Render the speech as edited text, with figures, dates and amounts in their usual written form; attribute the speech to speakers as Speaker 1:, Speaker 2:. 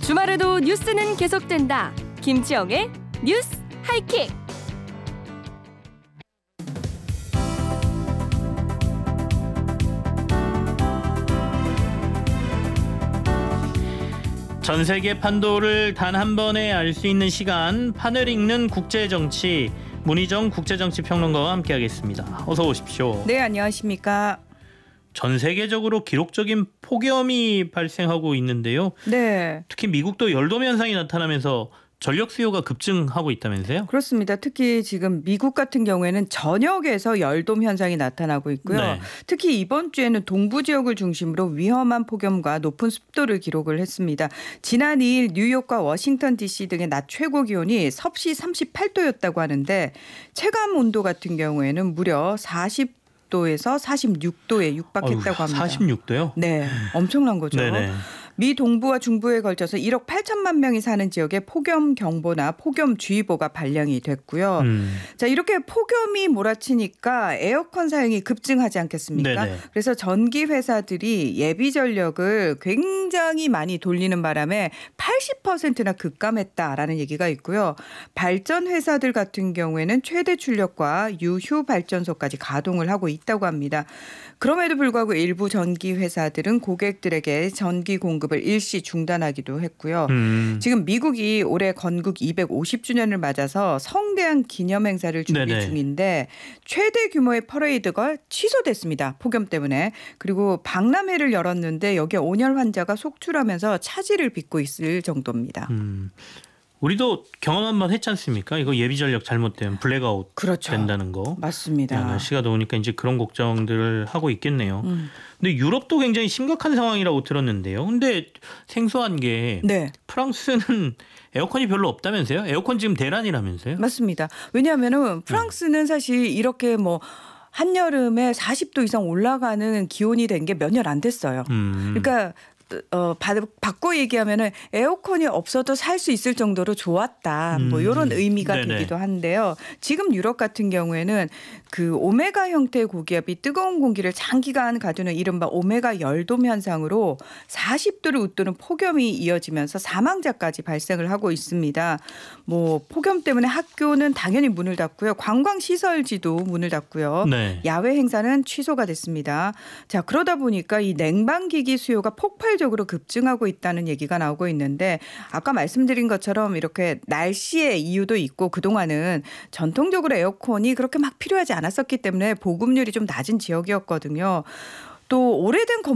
Speaker 1: 주말에도 뉴스는 계속된다. 김치영의 뉴스 하이킥.
Speaker 2: 전 세계 판도를 단 한 번에 알 수 있는 시간, 판을 읽는 국제정치, 문희정 국제정치평론가와 함께하겠습니다. 어서 오십시오.
Speaker 3: 네, 안녕하십니까.
Speaker 2: 전 세계적으로 기록적인 폭염이 발생하고 있는데요.
Speaker 3: 네.
Speaker 2: 특히 미국도 열돔 현상이 나타나면서 전력 수요가 급증하고 있다면서요?
Speaker 3: 그렇습니다. 특히 지금 미국 같은 경우에는 전역에서 열돔 현상이 나타나고 있고요.
Speaker 2: 네.
Speaker 3: 특히 이번 주에는 동부 지역을 중심으로 위험한 폭염과 높은 습도를 기록을 했습니다. 지난 2일 뉴욕과 워싱턴 DC 등의 낮 최고 기온이 섭씨 38도였다고 하는데 체감 온도 같은 경우에는 무려 40도에서 46도에 육박했다고 합니다.
Speaker 2: 46도요?
Speaker 3: 네, 엄청난 거죠.
Speaker 2: 네네.
Speaker 3: 미 동부와 중부에 걸쳐서 1억 8천만 명이 사는 지역에 폭염 경보나 폭염 주의보가 발령이 됐고요. 자, 이렇게 폭염이 몰아치니까 에어컨 사용이 급증하지 않겠습니까?
Speaker 2: 네네.
Speaker 3: 그래서 전기 회사들이 예비 전력을 굉장히 많이 돌리는 바람에 80%나 급감했다라는 얘기가 있고요. 발전 회사들 같은 경우에는 최대 출력과 유휴 발전소까지 가동을 하고 있다고 합니다. 그럼에도 불구하고 일부 전기 회사들은 고객들에게 전기 공급을 일시 중단하기도 했고요. 지금 미국이 올해 건국 250주년을 맞아서 성대한 기념 행사를 준비
Speaker 2: 네네.
Speaker 3: 중인데 최대 규모의 퍼레이드가 취소됐습니다. 폭염 때문에. 그리고 박람회를 열었는데 여기에 온열 환자가 속출하면서 차질을 빚고 있을 정도입니다.
Speaker 2: 우리도 경험 한번 했지 않습니까? 이거 예비 전력 잘못되면 블랙아웃
Speaker 3: 그렇죠.
Speaker 2: 된다는 거.
Speaker 3: 맞습니다.
Speaker 2: 야, 날씨가 더우니까 이제 그런 걱정들을 하고 있겠네요. 근데 유럽도 굉장히 심각한 상황이라고 들었는데요. 근데 생소한 게
Speaker 3: 네.
Speaker 2: 프랑스는 에어컨이 별로 없다면서요? 에어컨 지금 대란이라면서요?
Speaker 3: 맞습니다. 왜냐하면은 프랑스는 사실 이렇게 뭐 한여름에 40도 이상 올라가는 기온이 된 게 몇 년 안 됐어요. 그러니까 바꿔 얘기하면은 에어컨이 없어도 살 수 있을 정도로 좋았다. 뭐 이런 의미가
Speaker 2: 네네.
Speaker 3: 되기도 한데요. 지금 유럽 같은 경우에는 그 오메가 형태의 고기압이 뜨거운 공기를 장기간 가두는 이른바 오메가 열돔 현상으로 40도를 웃도는 폭염이 이어지면서 사망자까지 발생을 하고 있습니다. 뭐 폭염 때문에 학교는 당연히 문을 닫고요. 관광 시설지도 문을 닫고요.
Speaker 2: 네.
Speaker 3: 야외 행사는 취소가 됐습니다. 자, 그러다 보니까 이 냉방기기 수요가 폭발적으로 급증하고 있다는 얘기가 나오고 있는데 아까 말씀드린 것처럼 이렇게 날씨의 이유도 있고 그동안은 전통적으로 에어컨이 그렇게 막 필요하지 않았었기 때문에 보급률이 좀 낮은 지역이었거든요. 또 오래된